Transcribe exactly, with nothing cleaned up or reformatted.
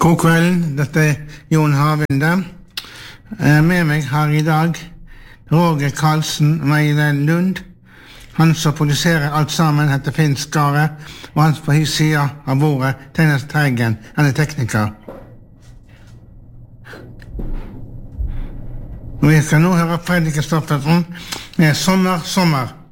God kvelden, dette er Jon Havinde. Med meg har I dag Roger Karlsen, Meilen Lund. Han som produserer alt sammen heter Finn Skare, og han på his sida av bordet, Teinas Teigen, han er tekniker. Vi skal nå høre Fredrik Kristoffersen med Sommer, sommer.